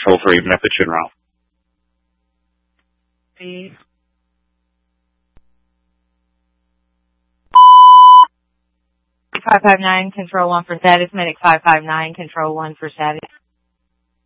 toll-free message in route. 559, Control 1 for status. Medic 559, Control 1 for status.